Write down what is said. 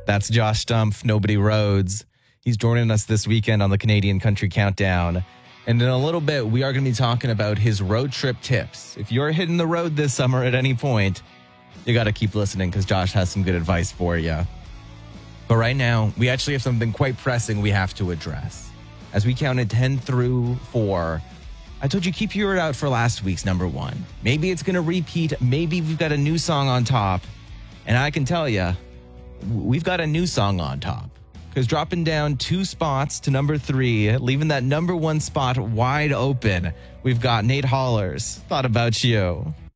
That's Josh Stumpf, Nobody Rhodes. He's joining us this weekend on the Canadian Country Countdown. And in a little bit, we are going to be talking about his road trip tips. If you're hitting the road this summer at any point, you got to keep listening because Josh has some good advice for you. But right now, we actually have something quite pressing we have to address. As we counted 10 through 4, I told you keep your ear out for last week's number 1. Maybe it's going to repeat. Maybe we've got a new song on top. And I can tell you, we've got a new song on top. Because dropping down 2 spots to number 3, leaving that number 1 spot wide open, we've got Nate Hollers, Thought About You.